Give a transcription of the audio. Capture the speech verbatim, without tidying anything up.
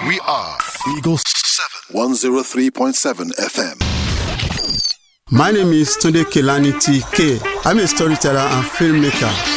We are Eagle seven one oh three point seven F M. My name is Tunde Kelani T K. I'm a storyteller and filmmaker.